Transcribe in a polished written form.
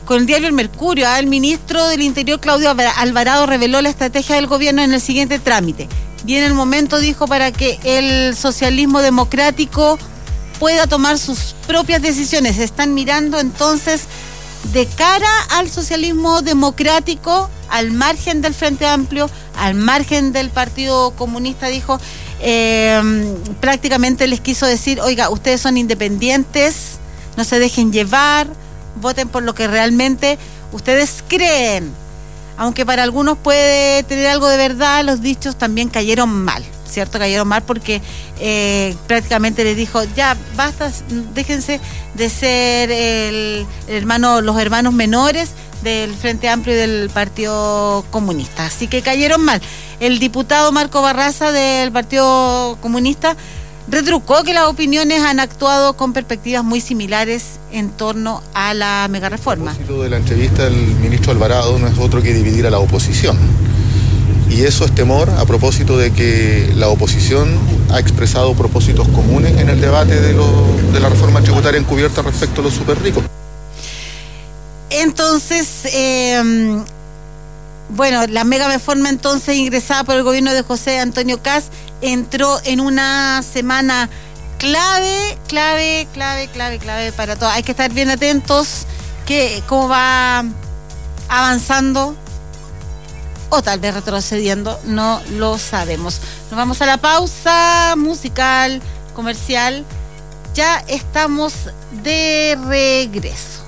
con el diario El Mercurio. El ministro del Interior, Claudio Alvarado, reveló la estrategia del gobierno en el siguiente trámite. Viene el momento, dijo, para que el socialismo democrático pueda tomar sus propias decisiones. Se están mirando entonces de cara al socialismo democrático, al margen del Frente Amplio, al margen del Partido Comunista, dijo. Prácticamente les quiso decir, oiga, ustedes son independientes, no se dejen llevar, voten por lo que realmente ustedes creen. Aunque para algunos puede tener algo de verdad, los dichos también cayeron mal, ¿cierto? Cayeron mal porque prácticamente les dijo, ya, basta, déjense de ser los hermanos menores del Frente Amplio y del Partido Comunista. Así que cayeron mal. El diputado Marco Barraza del Partido Comunista retrucó que las opiniones han actuado con perspectivas muy similares en torno a la megareforma. El propósito de la entrevista del ministro Alvarado no es otro que dividir a la oposición. Y eso es temor a propósito de que la oposición ha expresado propósitos comunes en el debate de la reforma tributaria encubierta respecto a los superricos. Entonces, bueno, la megareforma entonces ingresada por el gobierno de José Antonio Kast entró en una semana clave para todos. Hay que estar bien atentos cómo va avanzando o tal vez retrocediendo, no lo sabemos. Nos vamos a la pausa musical, comercial. Ya estamos de regreso.